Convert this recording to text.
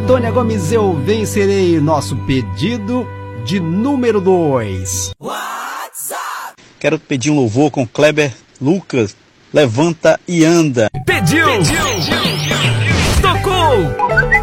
Tônia Gomes, eu vencerei nosso pedido de número 2. Quero pedir um louvor com Kleber Lucas, Levanta e Anda. Pediu. Tocou.